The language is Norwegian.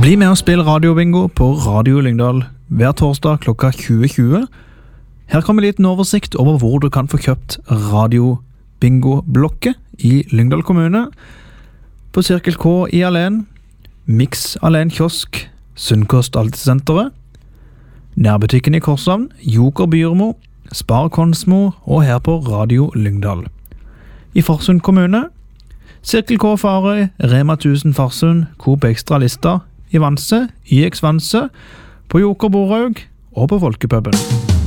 Bli med og spill radiobingo på Radio Lyngdal hver torsdag klokka 20.20. Her kommer en liten oversikt over hvor du kan få kjøpt radiobingo-blokket i Lyngdal kommune. På Cirkel K i Alen, Mix Alen Kiosk, Sunnkost Altesenteret, Nærbutikken i Korshavn, Joker Byrmo, Spar Konsmo og her på Radio Lyngdal. I Farsund kommune, Cirkel K Farøy, Rema 1000 Farsund, Coop Extra Lista, i Vanse, YX Vanse, på Joker Boraug og på Folkepuben.